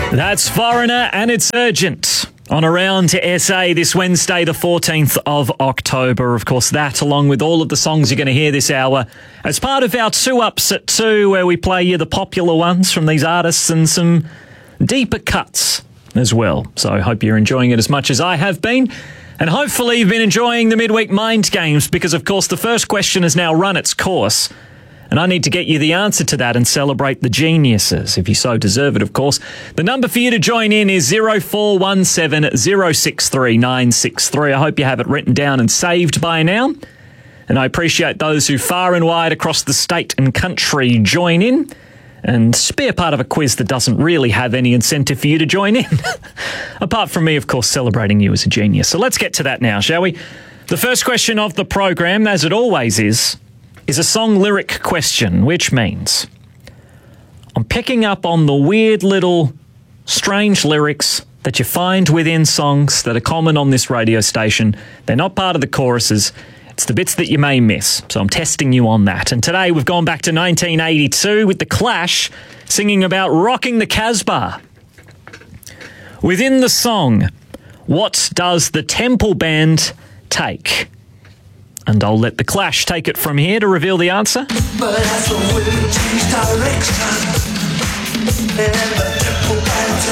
That's Foreigner and It's Urgent on Around SA this Wednesday, the 14th of October. Of course, that along with all of the songs you're going to hear this hour as part of our 2 Ups at 2, where we play you the popular ones from these artists and some deeper cuts as well. So I hope you're enjoying it as much as I have been. And hopefully you've been enjoying the midweek mind games because, of course, the first question has now run its course. And I need to get you the answer to that and celebrate the geniuses, if you so deserve it, of course. The number for you to join in is 0417 063 963. I hope you have it written down and saved by now. And I appreciate those who far and wide across the state and country join in and be a part of a quiz that doesn't really have any incentive for you to join in. Apart from me, of course, celebrating you as a genius. So let's get to that now, shall we? The first question of the program, as it always is a song lyric question, which means I'm picking up on the weird little strange lyrics that you find within songs that are common on this radio station. They're not part of the choruses. It's the bits that you may miss. So I'm testing you on that. And today we've gone back to 1982 with The Clash singing about rocking the Casbah. Within the song, what does the Temple Band take? And I'll let The Clash take it from here to reveal the answer. But as the wind changed direction, and the Temple Band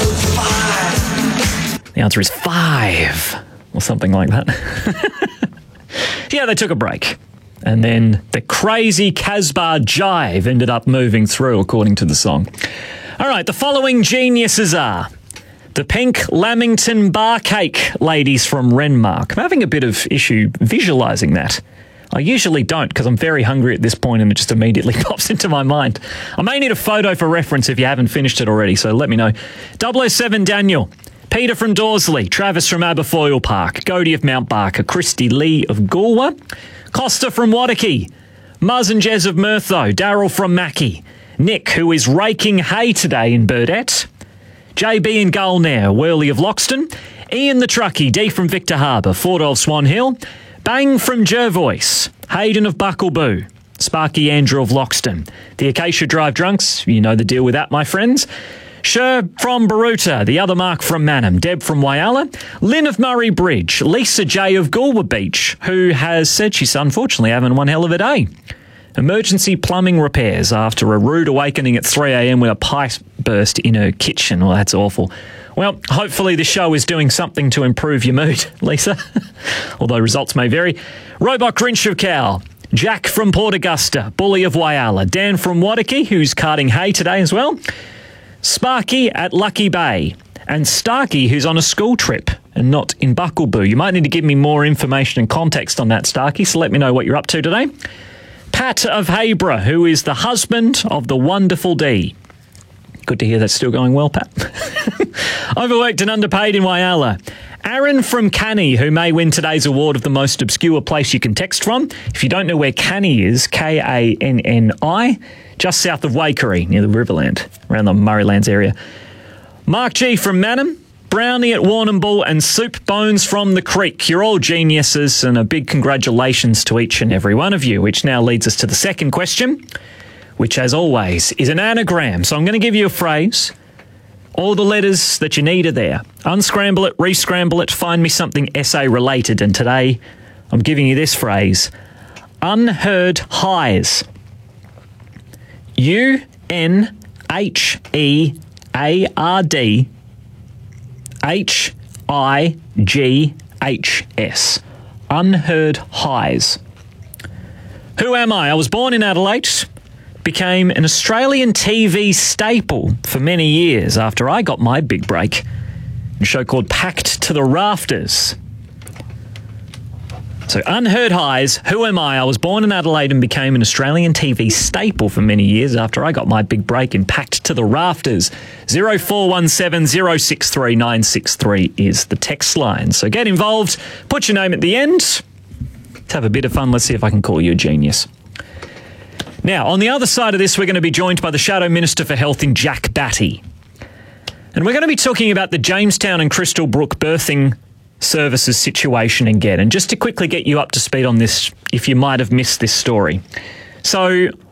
took 5. The answer is 5, or something like that. Yeah, they took a break. And then the crazy Casbah jive ended up moving through, according to the song. All right, the following geniuses are the Pink Lamington Bar Cake ladies from Renmark. I'm having a bit of issue visualising that. I usually don't because I'm very hungry at this point and it just immediately pops into my mind. I may need a photo for reference if you haven't finished it already, so let me know. 007 Daniel, Peter from Dorsley, Travis from Aberfoyle Park, Godey of Mount Barker, Christy Lee of Galway, Costa from Wadaki, Muzz and Jez of Mertho, Daryl from Mackie, Nick, who is raking hay today in Burdett, JB and Gulnair, Worley of Loxton, Ian the Truckee, D from Victor Harbour, Ford of Swan Hill, Bang from Jervois, Hayden of Buckleboo, Sparky Andrew of Loxton, the Acacia Drive Drunks, you know the deal with that, my friends, Sher from Baruta, the other Mark from Manham, Deb from Whyalla, Lynn of Murray Bridge, Lisa J of Galway Beach, who has said she's unfortunately having one hell of a day. Emergency plumbing repairs after a rude awakening at 3 a.m. when a pipe burst in her kitchen. Well, that's awful. Well, hopefully the show is doing something to improve your mood, Lisa, although results may vary. Robot Grinch of Cow, Jack from Port Augusta, Bully of Whyalla, Dan from Wadaki, who's carting hay today as well, Sparky at Lucky Bay, and Starkey, who's on a school trip and not in Buckleboo. You might need to give me more information and context on that, Starkey, so let me know what you're up to today. Pat of Hayborough, who is the husband of the wonderful Dee. Good to hear that's still going well, Pat. Overworked and underpaid in Whyalla. Aaron from Canny, who may win today's award of the most obscure place you can text from. If you don't know where Canny is, Kanni, just south of Waikerie, near the Riverland, around the Murraylands area. Mark G from Manham, Brownie at Warrnambool, and Soup Bones from the Creek. You're all geniuses, and a big congratulations to each and every one of you, which now leads us to the second question, which, as always, is an anagram. So I'm going to give you a phrase. All the letters that you need are there. Unscramble it, re-scramble it, find me something essay-related. And today, I'm giving you this phrase. Unheard highs. UNHEARD Unheard highs. Who am I? I was born in Adelaide, became an Australian TV staple for many years after I got my big break in a show called Packed to the Rafters. So, unheard highs, who am I? I was born in Adelaide and became an Australian TV staple for many years after I got my big break in Packed to the Rafters. 0417 063 963 is the text line. So get involved, put your name at the end. Let's have a bit of fun. Let's see if I can call you a genius. Now, on the other side of this, we're going to be joined by the Shadow Minister for Health in Jack Batty. And we're going to be talking about the Jamestown and Crystal Brook birthing services situation again. And just to quickly get you up to speed on this, if you might have missed this story. So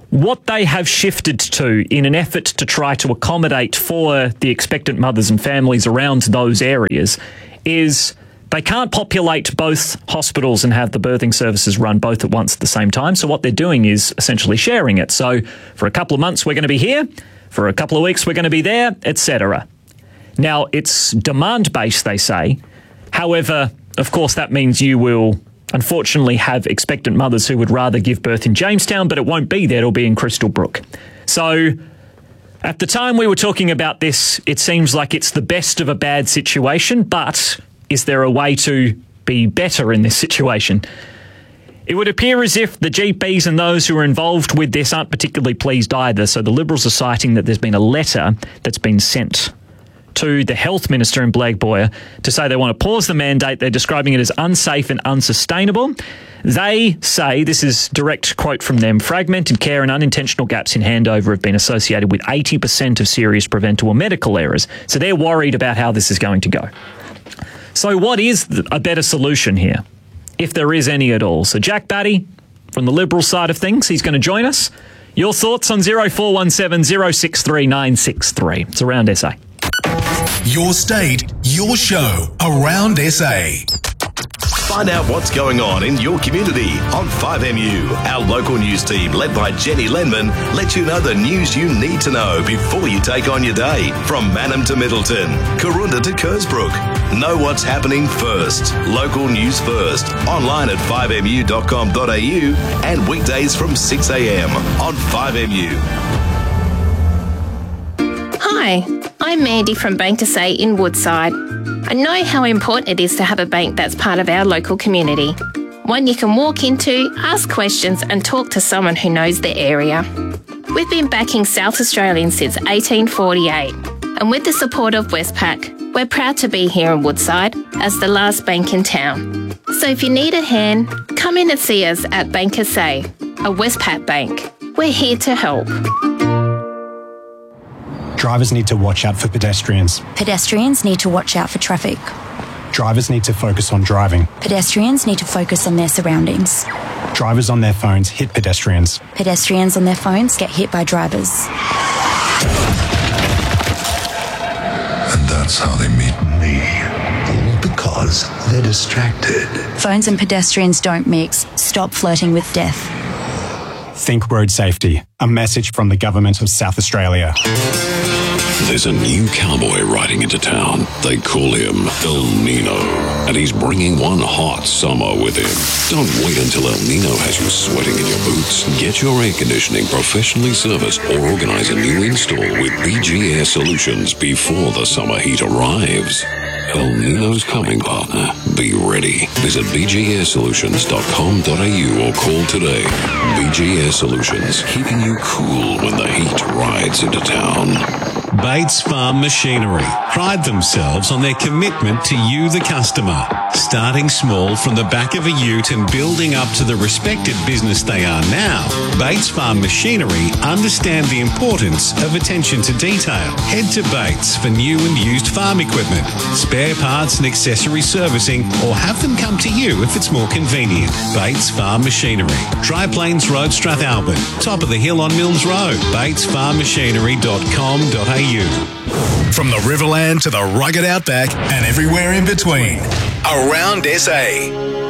what they have shifted to in an effort to try to accommodate for the expectant mothers and families around those areas is they can't populate both hospitals and have the birthing services run both at once at the same time. So what they're doing is essentially sharing it. So for a couple of months, we're going to be here. For a couple of weeks, we're going to be there, etc. Now, it's demand-based, they say. However, of course, that means you will unfortunately have expectant mothers who would rather give birth in Jamestown, but it won't be there. It'll be in Crystal Brook. So at the time we were talking about this, it seems like it's the best of a bad situation, but is there a way to be better in this situation? It would appear as if the GPs and those who are involved with this aren't particularly pleased either. So the Liberals are citing that there's been a letter that's been sent to the Health Minister in Blair Boyer to say they want to pause the mandate. They're describing it as unsafe and unsustainable. They say, this is direct quote from them, fragmented care and unintentional gaps in handover have been associated with 80% of serious preventable medical errors. So they're worried about how this is going to go. So what is a better solution here, if there is any at all? So Jack Batty, from the Liberal side of things, he's going to join us. Your thoughts on 0417 063 963. It's Around SA. Your state, your show, Around SA. Find out what's going on in your community on 5MU. Our local news team, led by Jenny Lenman, lets you know the news you need to know before you take on your day. From Mannum to Middleton, Karoonda to Kersbrook. Know what's happening first. Local news first. Online at 5mu.com.au and weekdays from 6 a.m. on 5MU. Hi, I'm Mandy from Bank SA in Woodside. I know how important it is to have a bank that's part of our local community. One you can walk into, ask questions and talk to someone who knows the area. We've been backing South Australians since 1848, and with the support of Westpac, we're proud to be here in Woodside as the last bank in town. So if you need a hand, come in and see us at Bank SA, a Westpac bank. We're here to help. Drivers need to watch out for pedestrians. Pedestrians need to watch out for traffic. Drivers need to focus on driving. Pedestrians need to focus on their surroundings. Drivers on their phones hit pedestrians. Pedestrians on their phones get hit by drivers. And that's how they meet me. All because they're distracted. Phones and pedestrians don't mix. Stop flirting with death. Think road safety. A message from the Government of South Australia. There's a new cowboy riding into town. They call him El Nino, and he's bringing one hot summer with him. Don't wait until El Nino has you sweating in your boots. Get your air conditioning professionally serviced or organize a new install with BG Air Solutions before the summer heat arrives. El Nino's coming, partner. Be ready. Visit bgarsolutions.com.au or call today. BG Air Solutions, keeping you cool when the heat rides into town. Bates Farm Machinery pride themselves on their commitment to you, the customer. Starting small from the back of a ute and building up to the respected business they are now, Bates Farm Machinery understand the importance of attention to detail. Head to Bates for new and used farm equipment, spare parts and accessory servicing, or have them come to you if it's more convenient. Bates Farm Machinery, Dry Plains Road, Strathalbyn, top of the hill on Mills Road, batesfarmmachinery.com.au. From the Riverland to the rugged outback and everywhere in between. Around SA.